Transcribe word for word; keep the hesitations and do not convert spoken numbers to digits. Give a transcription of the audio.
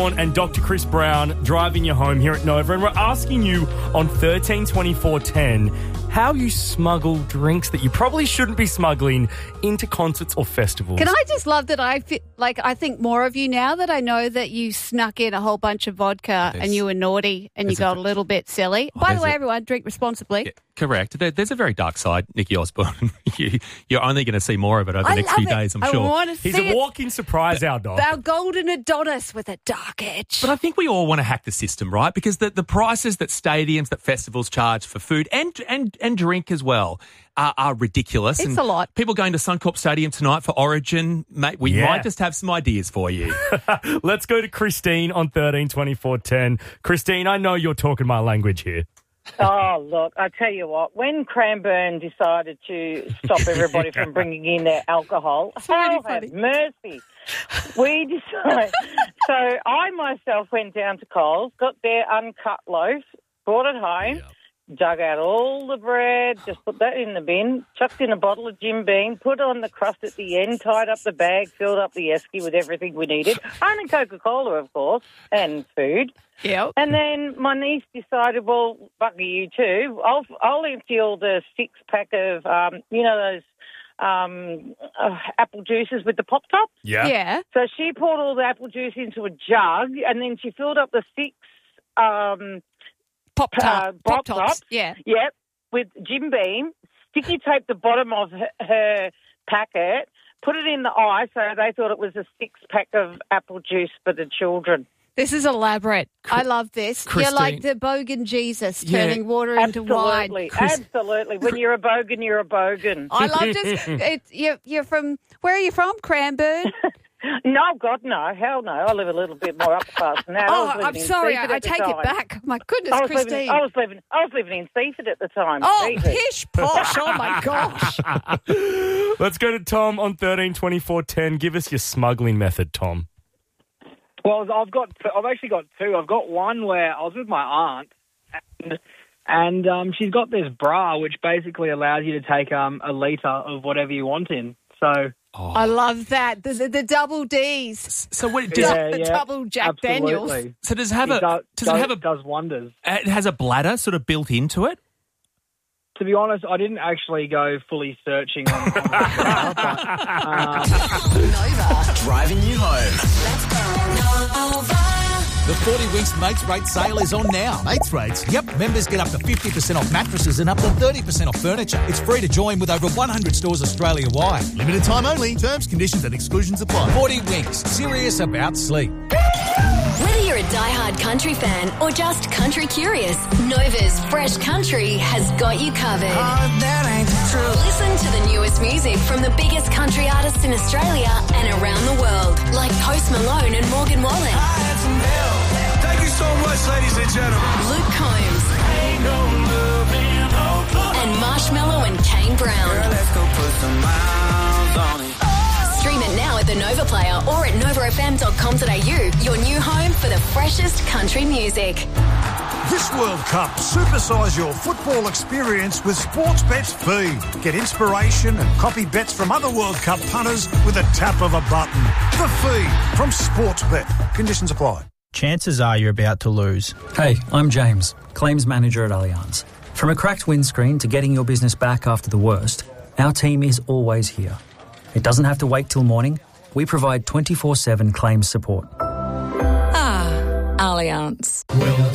Vaughan and Doctor Chris Brown driving you home here at Nova, and we're asking you on thirteen twenty-four ten how you smuggle drinks that you probably shouldn't be smuggling into concerts or festivals. Can I just love that I fi- like I think more of you now that I know that you snuck in a whole bunch of vodka There's, and you were naughty and you got a, a little bit silly. Oh, By the way, a, everyone, drink responsibly. Yeah, correct. There, there's a very dark side, Nikki Osborne. you, you're only going to see more of it over the I next love few it. days, I'm I sure. want to He's see a it. walking surprise, our dog. Our golden Adonis with a dark edge. But I think we all want to hack the system, right? Because the, the prices that stadiums, that festivals charge for food and and, and drink as well are, are ridiculous. It's and a lot. People going to Suncorp Stadium tonight for Origin, mate, we Yeah. might just have some ideas for you. Let's go to Christine on thirteen twenty-four ten. Christine, I know you're talking my language here. Oh, look, I tell you what, when Cranbourne decided to stop everybody from bringing in their alcohol, hell have mercy. We decided. So I myself went down to Coles, got their uncut loaf, brought it home, yep. dug out all the bread, just put that in the bin, chucked in a bottle of Jim Beam, put on the crust at the end, tied up the bag, filled up the esky with everything we needed, only Coca-Cola, of course, and food. Yep. And then my niece decided, well, bugger you too. I'll I'll empty all the six pack of um, you know those um, uh, apple juices with the pop top. Yeah. Yeah. So she poured all the apple juice into a jug, and then she filled up the six um, Pop top. uh, Pop pop tops. tops. Yeah. Yep, with Jim Beam. Sticky taped the bottom of her, her packet. Put it in the eye, so they thought it was a six pack of apple juice for the children. This is elaborate. I love this. Christine. You're like the bogan Jesus Yeah. turning water into wine. Absolutely, absolutely. When you're a bogan, you're a bogan. I love this. It, you're, you're from, where are you from? Cranbourne? No, God, no. Hell no. I live a little bit more up past than that. I Oh, was living I'm in sorry. Seaford I, I at the take time. it back. My goodness, I was, Christine. living, I, was living, I was living in Seaford at the time. Oh, Seaford. pish posh. Oh, my gosh. Let's go to Tom on thirteen twenty-four ten. Give us your smuggling method, Tom. Well, I've got, I've actually got two. I've got one where I was with my aunt, and, and um, she's got this bra which basically allows you to take um, a litre of whatever you want in. So Oh. I love that. The, the, the double D's. So what, does, yeah, the yeah, double Jack absolutely. Daniels. so does it have It a does, does it have a does wonders. it has a bladder sort of built into it? To be honest, I didn't actually go fully searching on, on the bra, but um, Nova. Driving you home. Let's go. The forty Winks Mates Rate sale is on now. Mates rates? Yep, members get up to fifty percent off mattresses and up to thirty percent off furniture. It's free to join with over one hundred stores Australia-wide. Limited time only. Terms, conditions and exclusions apply. forty Winks, serious about sleep. Whether you're a diehard country fan or just country curious, Nova's Fresh Country has got you covered. Listen to the newest music from the biggest country artists in Australia and around the world, like Post Malone and Morgan Wallen. Thank you so much, ladies and gentlemen. Luke Combs. Ain't no loving, no club. And Marshmello and Kane Brown. Girl, let's go put some miles on it. Stream it now at the Nova Player or at nova f m dot com dot a u, your new home for the freshest country music. This World Cup, supersize your football experience with Sportsbet's Feed. Get inspiration and copy bets from other World Cup punters with a tap of a button. The Feed from Sportsbet. Conditions apply. Chances are you're about to lose. Hey, I'm James, Claims Manager at Allianz. From a cracked windscreen to getting your business back after the worst, our team is always here. It doesn't have to wait till morning. We provide twenty-four seven claims support. Ah, Allianz. Well,